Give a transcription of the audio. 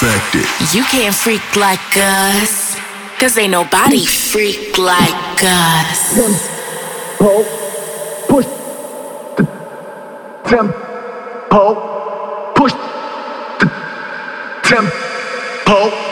Defected. You can't freak like us, 'cause ain't nobody freak like us. Tempo, push the tempo, push the tempo.